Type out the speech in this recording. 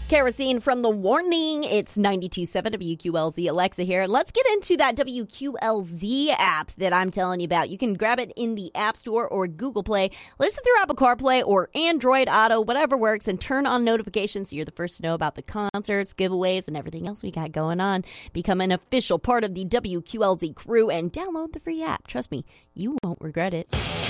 Kerosene from the Warning. It's 92.7 WQLZ. Alexa here. Let's get into that WQLZ app that I'm telling you about. You can grab it in the App Store or Google Play. Listen through Apple CarPlay or Android Auto, whatever works, and turn on notifications so you're the first to know about the concerts, giveaways, and everything else we got going on. Become an official part of the WQLZ crew and download the free app. Trust me, you won't regret it.